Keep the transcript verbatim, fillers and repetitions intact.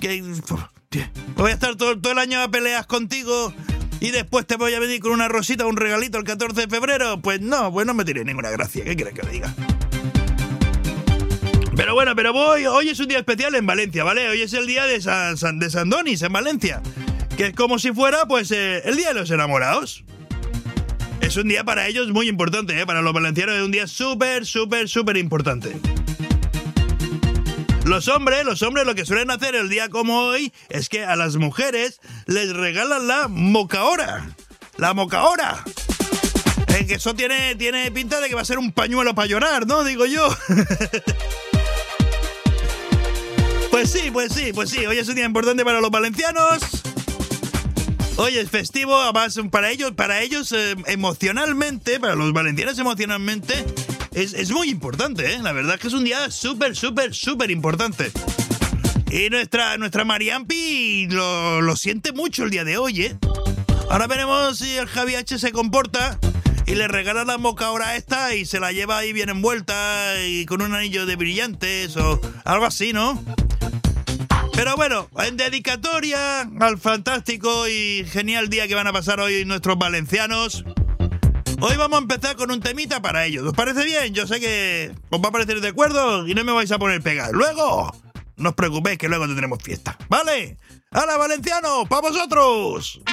que voy a estar todo, todo el año a peleas contigo y después te voy a venir con una rosita, un regalito el catorce de febrero. Pues no, pues no me tiene ninguna gracia. ¿Qué quieres que le diga? Pero bueno, pero voy, hoy es un día especial en Valencia, ¿vale? Hoy es el día de San, San, de San Donis en Valencia, que es como si fuera, pues, eh, el día de los enamorados. Es un día para ellos muy importante, ¿eh? Para los valencianos es un día súper, súper, súper importante. Los hombres, los hombres lo que suelen hacer el día como hoy es que a las mujeres les regalan la mocaora. La mocaora. Eh, que eso tiene, tiene pinta de que va a ser un pañuelo para llorar, ¿no? Digo yo. Pues sí, pues sí, pues sí. Hoy es un día importante para los valencianos. Hoy es festivo, además para ellos, para ellos eh, emocionalmente, para los valencianos emocionalmente, es, es muy importante, ¿eh? La verdad es que es un día súper, súper, súper importante. Y nuestra, nuestra Mariampi lo, lo siente mucho el día de hoy, ¿eh? Ahora veremos si el Javi H se comporta y le regala la mocaora esta y se la lleva ahí bien envuelta y con un anillo de brillantes o algo así, ¿no? Pero bueno, en dedicatoria al fantástico y genial día que van a pasar hoy nuestros valencianos, hoy vamos a empezar con un temita para ellos. ¿Os parece bien? Yo sé que os va a parecer de acuerdo y no me vais a poner pegas. Luego, no os preocupéis que luego tendremos fiesta, ¿vale? ¡Hala, valencianos! ¡Para vosotros!